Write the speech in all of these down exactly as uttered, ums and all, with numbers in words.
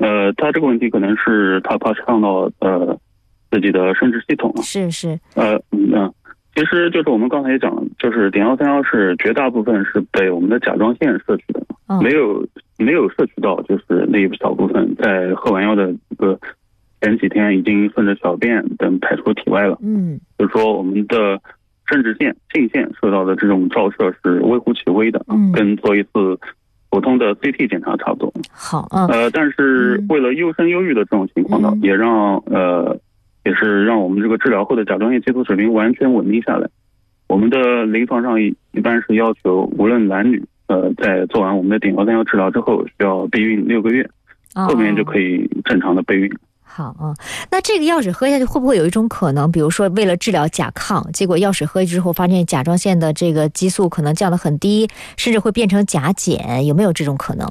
呃，他这个问题可能是他怕伤到呃自己的生殖系统了。 是是。 呃嗯、呃，其实就是我们刚才也讲了，就是碘幺三幺是绝大部分是被我们的甲状腺摄取的， 哦、 没有没有摄取到就是那一小部分在喝完药的这个前几天已经顺着小便等排出体外了。 嗯， 就是说我们的生殖腺、性腺受到的这种照射是微乎其微的， 嗯， 跟做一次普通的 C T 检查差不多。 好啊， 呃，但是为了优生优育的这种情况呢， 嗯、 也让呃，也是让我们这个治疗后的甲状腺激素水平完全稳定下来。我们的临床上一一般是要求无论男女，呃，在做完我们的碘幺三幺治疗之后，需要备孕六个月， 哦、 后面就可以正常的备孕。 好啊，那这个药水喝下去会不会有一种可能，比如说为了治疗甲亢，结果药水喝之后发现甲状腺的这个激素可能降得很低，甚至会变成甲减，有没有这种可能？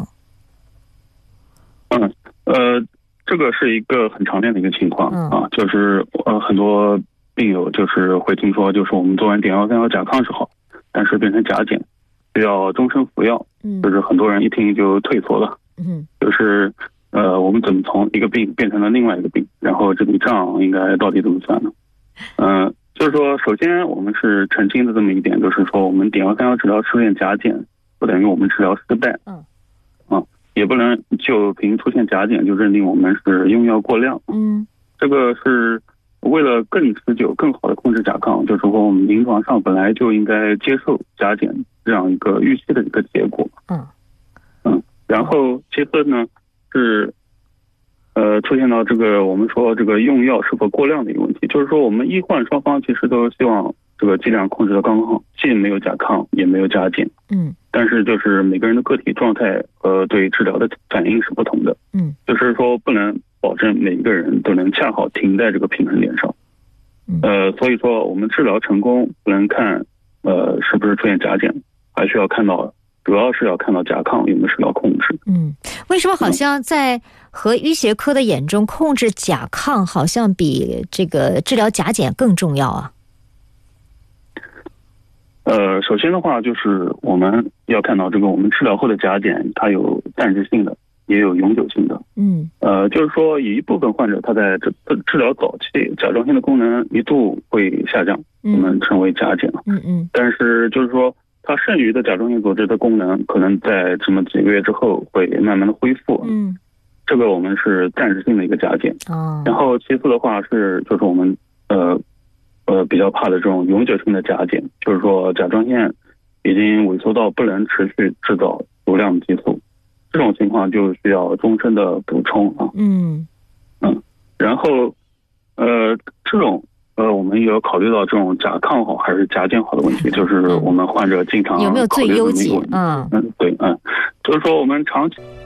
嗯呃，这个是一个很常见的一个情况、嗯、啊，就是呃很多病友就是会听说，就是我们做完碘幺三幺甲亢是好，但是变成甲减，需要终身服药，嗯，就是很多人一听就退缩了，嗯，就是。呃，我们怎么从一个病变成了另外一个病？然后这笔账应该到底怎么算呢？嗯、呃，就是说，首先我们是澄清的这么一点，就是说，我们碘幺三幺治疗出现甲减，不等于我们治疗失败。嗯，啊，也不能就凭出现甲减就认定我们是用药过量。嗯，这个是为了更持久、更好的控制甲亢，就是说我们临床上本来就应该接受甲减这样一个预期的一个结果。嗯嗯，然后其次呢。是，呃，出现到这个我们说这个用药是否过量的一个问题，就是说我们医患双方其实都希望这个剂量控制的刚好，既没有甲亢也没有甲减，嗯，但是就是每个人的个体状态和对治疗的反应是不同的，嗯，就是说不能保证每一个人都能恰好停在这个平衡点上，呃，所以说我们治疗成功不能看呃是不是出现甲减，还需要看到。主要是要看到甲亢有没有受到控制。嗯， 为什么好像在和医学科的眼中，控制甲亢好像比这个治疗甲减更重要啊？ 呃，首先的话，就是我们要看到这个我们治疗后的甲减，它有暂时性的，也有永久性的。嗯，呃，就是说，有一部分患者他在这治疗早期，甲状腺的功能一度会下降，我们称为甲减。嗯嗯，但是就是说。它剩余的甲状腺组织的功能可能在这么几个月之后会慢慢的恢复，嗯，这个我们是暂时性的一个甲减。哦，然后其次的话是就是我们呃呃比较怕的这种永久性的甲减，就是说甲状腺已经萎缩到不能持续制造足量的激素，这种情况就需要终身的补充啊。嗯嗯，然后呃这种。呃，我们也要考虑到这种甲亢好还是甲减好的问题，就是我们患者经常有没有最优解？嗯嗯，对，嗯，就是说我们长期。